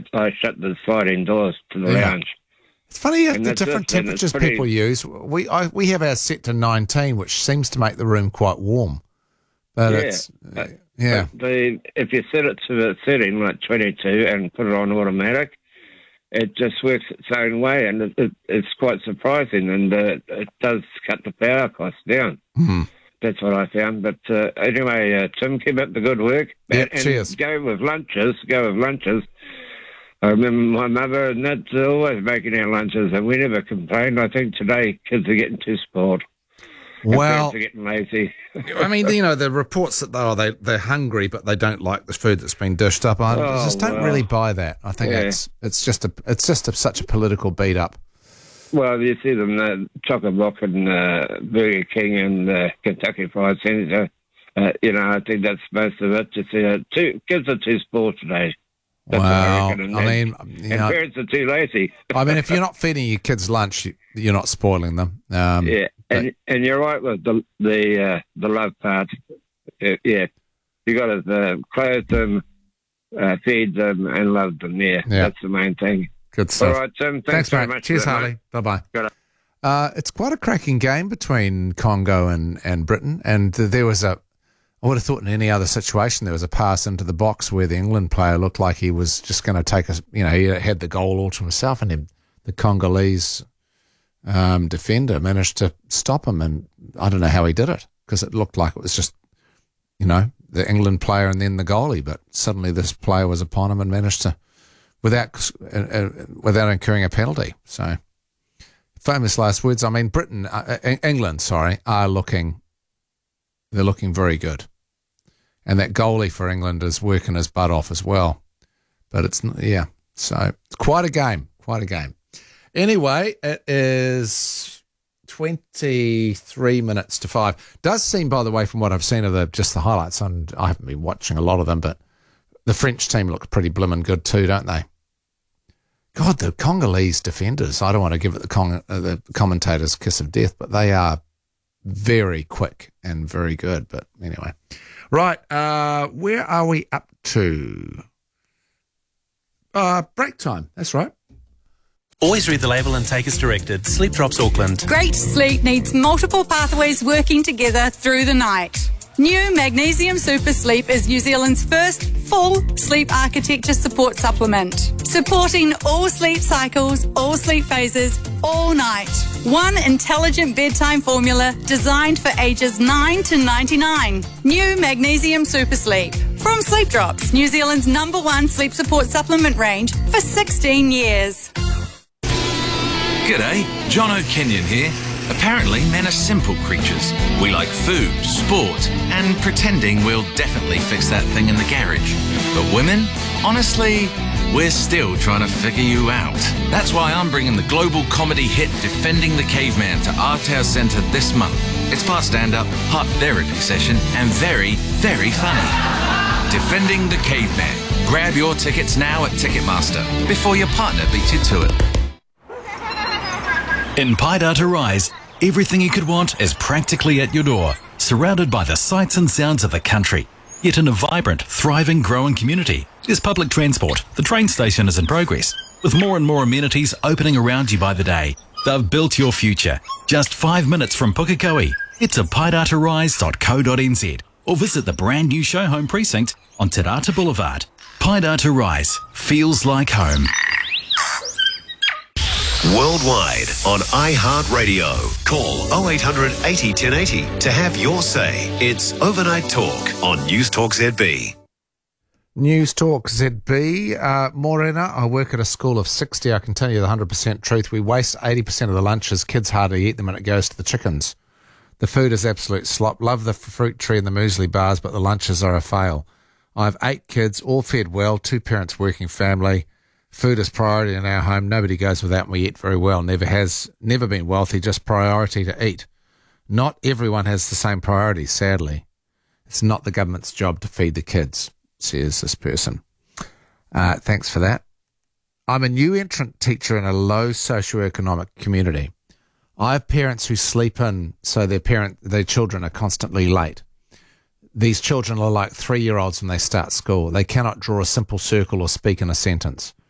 I shut the sliding doors to the lounge. It's funny And the that's different it, and temperatures it's pretty- people use. We have ours set to 19, which seems to make the room quite warm. But it's But if you set it to a setting like 22 and put it on automatic, it just works its own way, and it's quite surprising, and it does cut the power cost down. Mhm. That's what I found. But anyway, Tim, keep up the good work. Yeah, and cheers. Go with lunches. I remember my mother and Dad's always making our lunches, and we never complained. I think today kids are getting too spoiled. And Well, parents are getting lazy. I mean, the reports that they're hungry, but they don't like the food that's been dished up. I just don't really buy that. I think it's just such a political beat up. Well, you see them, Chocolate Block and Burger King and Kentucky Fried Sandwich. I think that's most of it. You see, kids are too spoiled today. That's what I reckon. And parents are too lazy. I mean, if you're not feeding your kids lunch, you're not spoiling them. And you're right with the love part. You got to clothe them, feed them, and love them. Yeah, that's the main thing. Good stuff. All right, Tim. Thanks very much. Cheers, Harley. Bye-bye. It's quite a cracking game between Congo and Britain, and there was I would have thought in any other situation there was a pass into the box where the England player looked like he was just going to take he had the goal all to himself, and the Congolese defender managed to stop him, and I don't know how he did it, because it looked like it was just, the England player and then the goalie, but suddenly this player was upon him and managed to, without incurring a penalty. So, famous last words. I mean, England, are looking very good. And that goalie for England is working his butt off as well. But so it's quite a game. Anyway, it is 23 minutes to 5. Does seem, by the way, from what I've seen of just the highlights, and I haven't been watching a lot of them, but the French team look pretty blimmin' good too, don't they? God, the Congolese defenders, I don't want to give it the commentators' kiss of death, but they are very quick and very good. But anyway. Right, where are we up to? Break time, that's right. Always read the label and take as directed. Sleep Drops Auckland. Great sleep needs multiple pathways working together through the night. New Magnesium Super Sleep is New Zealand's first full sleep architecture support supplement, supporting all sleep cycles, all sleep phases, all night. One intelligent bedtime formula designed for ages 9 to 99. New Magnesium Super Sleep. From Sleep Drops, New Zealand's #1 sleep support supplement range for 16 years. G'day, John O'Kenyon here. Apparently, men are simple creatures. We like food, sport, and pretending we'll definitely fix that thing in the garage. But women, honestly, we're still trying to figure you out. That's why I'm bringing the global comedy hit Defending the Caveman to Aotearoa Centre this month. It's part stand-up, part therapy session, and very, very funny. Defending the Caveman. Grab your tickets now at Ticketmaster before your partner beats you to it. In Paidata Rise, everything you could want is practically at your door, surrounded by the sights and sounds of the country. Yet in a vibrant, thriving, growing community, there's public transport. The train station is in progress, with more and more amenities opening around you by the day. They've built your future. Just 5 minutes from Pukekohe. Head to paidatarise.co.nz or visit the brand new show home precinct on Te Rata Boulevard. Paidata Rise feels like home. Worldwide on iHeartRadio. Call 0800 80 1080 to have your say. It's Overnight Talk on News Talk ZB. News Talk ZB. Morena, I work at a school of 60. I can tell you the 100% truth. We waste 80% of the lunches. Kids hardly eat them and it goes to the chickens. The food is absolute slop. Love the fruit tree and the muesli bars, but the lunches are a fail. I have 8 kids, all fed well, 2 parents working family. Food is priority in our home. Nobody goes without, and we eat very well. Never been wealthy, just priority to eat. Not everyone has the same priority, sadly. It's not the government's job to feed the kids, says this person. Thanks for that. I'm a new entrant teacher in a low socioeconomic community. I have parents who sleep in, so their children are constantly late. These children are like 3-year-olds when they start school. They cannot draw a simple circle or speak in a sentence.